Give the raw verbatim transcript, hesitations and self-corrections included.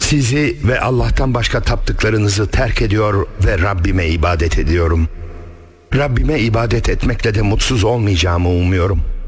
Sizi ve Allah'tan başka taptıklarınızı terk ediyor ve Rabbime ibadet ediyorum. Rabbime ibadet etmekle de mutsuz olmayacağımı umuyorum.